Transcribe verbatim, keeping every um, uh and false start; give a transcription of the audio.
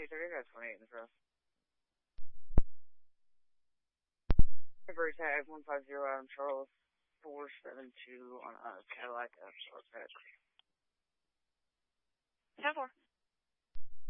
twenty-eight thirty, got twenty-eight in the cross. Every tag one five zero Adam Charles four seven two on a Cadillac F R X. ten four.